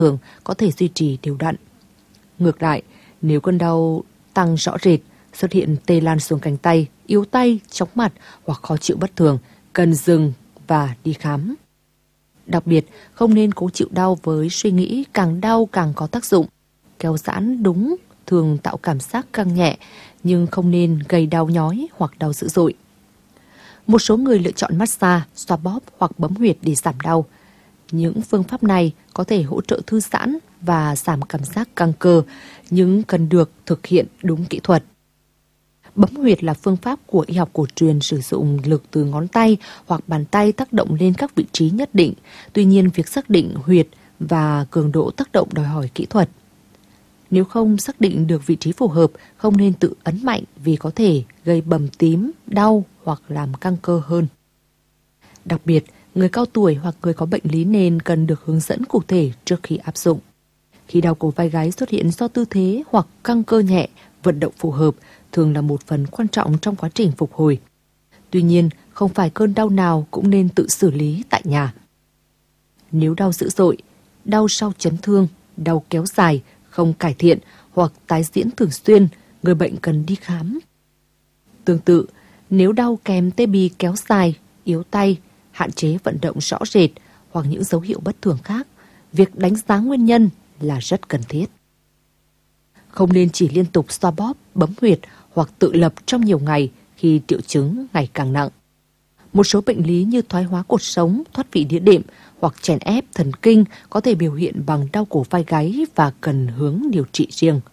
thường có thể duy trì đều đặn. Ngược lại, nếu cơn đau tăng rõ rệt, xuất hiện tê lan xuống cánh tay, yếu tay, chóng mặt hoặc khó chịu bất thường, cần dừng và đi khám. Đặc biệt, không nên cố chịu đau với suy nghĩ càng đau càng có tác dụng. Kéo giãn đúng thường tạo cảm giác căng nhẹ, nhưng không nên gây đau nhói hoặc đau dữ dội. Một số người lựa chọn massage, xoa bóp hoặc bấm huyệt để giảm đau. Những phương pháp này có thể hỗ trợ thư giãn và giảm cảm giác căng cơ, nhưng cần được thực hiện đúng kỹ thuật. Bấm huyệt là phương pháp của y học cổ truyền sử dụng lực từ ngón tay hoặc bàn tay tác động lên các vị trí nhất định. Tuy nhiên, việc xác định huyệt và cường độ tác động đòi hỏi kỹ thuật. Nếu không xác định được vị trí phù hợp, không nên tự ấn mạnh vì có thể gây bầm tím, đau hoặc làm căng cơ hơn. Đặc biệt, người cao tuổi hoặc người có bệnh lý nền cần được hướng dẫn cụ thể trước khi áp dụng. Khi đau cổ vai gáy xuất hiện do tư thế hoặc căng cơ nhẹ, vận động phù hợp thường là một phần quan trọng trong quá trình phục hồi. Tuy nhiên, không phải cơn đau nào cũng nên tự xử lý tại nhà. Nếu đau dữ dội, đau sau chấn thương, đau kéo dài, không cải thiện hoặc tái diễn thường xuyên, người bệnh cần đi khám. Tương tự, nếu đau kèm tê bì kéo dài, yếu tay, hạn chế vận động rõ rệt hoặc những dấu hiệu bất thường khác, việc đánh giá nguyên nhân là rất cần thiết. Không nên chỉ liên tục xoa bóp, bấm huyệt hoặc tự lập trong nhiều ngày khi triệu chứng ngày càng nặng. Một số bệnh lý như thoái hóa cột sống, thoát vị đĩa đệm hoặc chèn ép thần kinh có thể biểu hiện bằng đau cổ vai gáy và cần hướng điều trị riêng.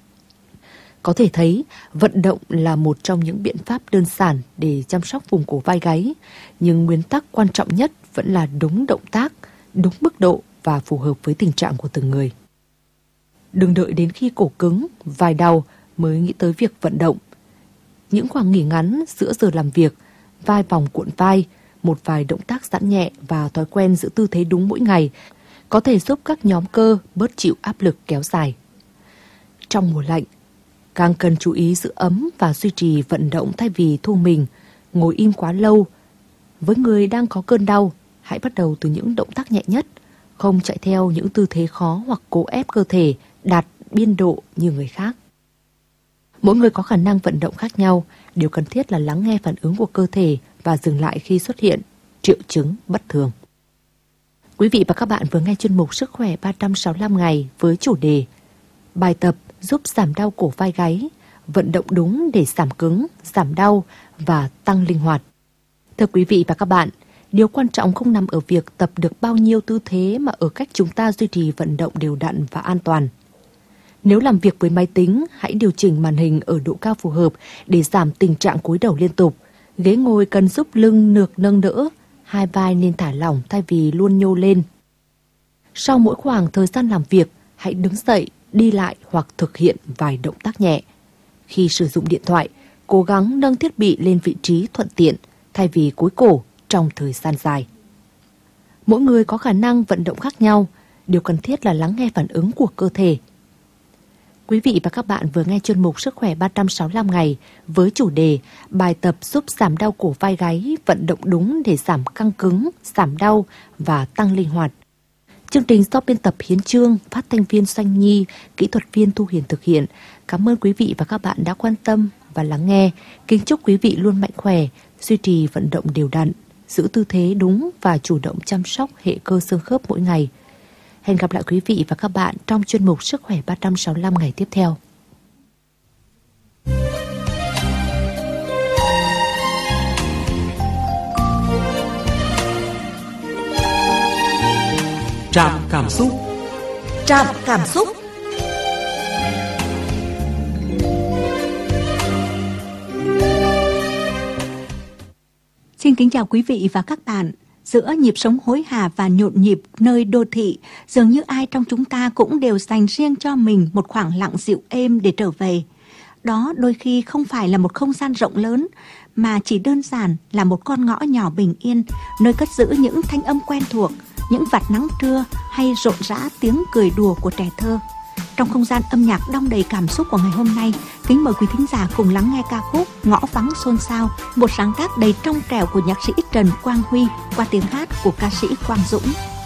Có thể thấy, vận động là một trong những biện pháp đơn giản để chăm sóc vùng cổ vai gáy, nhưng nguyên tắc quan trọng nhất vẫn là đúng động tác, đúng mức độ và phù hợp với tình trạng của từng người. Đừng đợi đến khi cổ cứng, vai đau mới nghĩ tới việc vận động. Những khoảng nghỉ ngắn giữa giờ làm việc, vai vòng cuộn vai, một vài động tác giãn nhẹ và thói quen giữ tư thế đúng mỗi ngày có thể giúp các nhóm cơ bớt chịu áp lực kéo dài. Trong mùa lạnh, càng cần chú ý giữ ấm và duy trì vận động thay vì thu mình, ngồi im quá lâu. Với người đang có cơn đau, hãy bắt đầu từ những động tác nhẹ nhất, không chạy theo những tư thế khó hoặc cố ép cơ thể đạt biên độ như người khác. Mỗi người có khả năng vận động khác nhau, điều cần thiết là lắng nghe phản ứng của cơ thể và dừng lại khi xuất hiện triệu chứng bất thường. Quý vị và các bạn vừa nghe chuyên mục Sức khỏe 365 ngày với chủ đề bài tập giúp giảm đau cổ vai gáy, vận động đúng để giảm cứng, giảm đau và tăng linh hoạt. Thưa quý vị và các bạn, điều quan trọng không nằm ở việc tập được bao nhiêu tư thế mà ở cách chúng ta duy trì vận động đều đặn và an toàn. Nếu làm việc với máy tính, hãy điều chỉnh màn hình ở độ cao phù hợp để giảm tình trạng cúi đầu liên tục. Ghế ngồi cần giúp lưng được nâng đỡ, hai vai nên thả lỏng thay vì luôn nhô lên. Sau mỗi khoảng thời gian làm việc, hãy đứng dậy, đi lại hoặc thực hiện vài động tác nhẹ. Khi sử dụng điện thoại, cố gắng nâng thiết bị lên vị trí thuận tiện thay vì cúi cổ trong thời gian dài. Mỗi người có khả năng vận động khác nhau, điều cần thiết là lắng nghe phản ứng của cơ thể. Quý vị và các bạn vừa nghe chuyên mục Sức khỏe 365 ngày với chủ đề bài tập giúp giảm đau cổ vai gáy, vận động đúng để giảm căng cứng, giảm đau và tăng linh hoạt. Chương trình do biên tập Hiến Trương, phát thanh viên Doanh Nhi, kỹ thuật viên Thu Hiền thực hiện. Cảm ơn quý vị và các bạn đã quan tâm và lắng nghe. Kính chúc quý vị luôn mạnh khỏe, duy trì vận động đều đặn, giữ tư thế đúng và chủ động chăm sóc hệ cơ xương khớp mỗi ngày. Hẹn gặp lại quý vị và các bạn trong chuyên mục Sức khỏe 365 ngày tiếp theo. Trạm cảm xúc. Trạm cảm xúc. Xin kính chào quý vị và các bạn. Giữa nhịp sống hối hả và nhộn nhịp nơi đô thị, dường như ai trong chúng ta cũng đều dành riêng cho mình một khoảng lặng dịu êm để trở về. Đó đôi khi không phải là một không gian rộng lớn, mà chỉ đơn giản là một con ngõ nhỏ bình yên, nơi cất giữ những thanh âm quen thuộc, những vạt nắng trưa hay rộn rã tiếng cười đùa của trẻ thơ. Trong không gian âm nhạc đong đầy cảm xúc của ngày hôm nay, kính mời quý thính giả cùng lắng nghe ca khúc Ngõ vắng xôn xao, một sáng tác đầy trong trẻo của nhạc sĩ Trần Quang Huy qua tiếng hát của ca sĩ Quang Dũng.